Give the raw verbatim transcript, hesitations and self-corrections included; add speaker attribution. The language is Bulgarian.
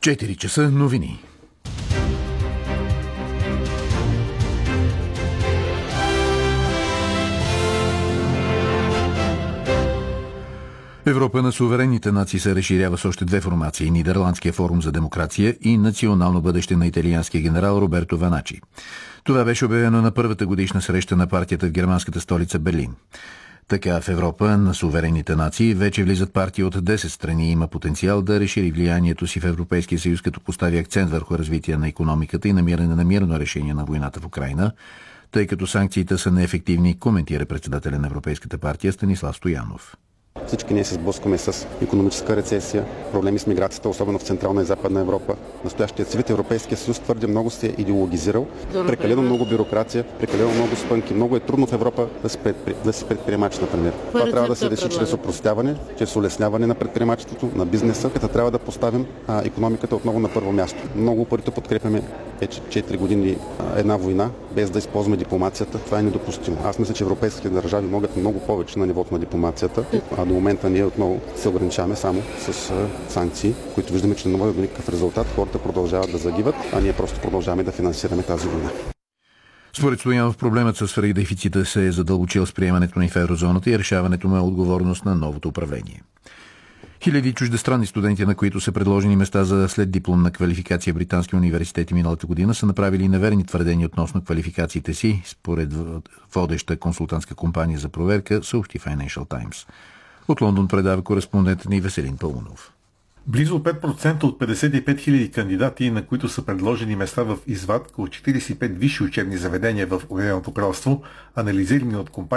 Speaker 1: четири часа новини. Европа на суверенните нации се разширява с още две формации – Нидерландския форум за демокрация и национално бъдеще на италианския генерал Роберто Ваначи. Това беше обявено на първата годишна среща на партията в германската столица Берлин. Така в Европа на суверенните нации вече влизат партии от десет страни и има потенциал да разшири влиянието си в Европейския съюз, като постави акцент върху развитие на икономиката и намиране на мирно решение на войната в Украйна, тъй като санкциите са неефективни, коментира председателя на Европейската партия Станислав Стоянов.
Speaker 2: Всички ние се сблъскваме с икономическа рецесия, проблеми с миграцията, особено в Централна и Западна Европа. Настоящият свит Европейския съюз твърде много се е идеологизирал, прекалено много бюрокрация, прекалено много спънки. Много е трудно в Европа да се, предпри... да се предприемачи, например. Това трябва да се реши чрез опростяване, чрез улесняване на предприемачеството, на бизнеса. Като трябва да поставим а, икономиката отново на първо място. Много упорито подкрепяме вече четири години а, една война, без да използваме дипломацията. Това е недопустимо. Аз мисля, че европейските държави могат много повече на нивото на дипломацията. А до момента ние отново се ограничаваме само с а, санкции, които виждаме, че не водят до никакъв резултат. Хората продължават да загиват, а ние просто продължаваме да финансираме тази война.
Speaker 1: Според Стоянов, проблемът с свръхдефицита се е задълбочил с приемането ни в еврозоната и решаването му е отговорност на новото управление. Хиляди чуждестранни студенти, на които са предложени места за следдипломна квалификация в британски университети миналата година, са направили неверни твърдения относно квалификациите си, според водеща консултантска компания за проверка, съобщи Financial Times. От Лондон предава кореспондентът ни Веселин Паунов.
Speaker 3: Близо пет процента от петдесет и пет хиляди кандидати, на които са предложени места в извадка от четиридесет и пет висши учебни заведения в Обединеното кралство, анализирани от компания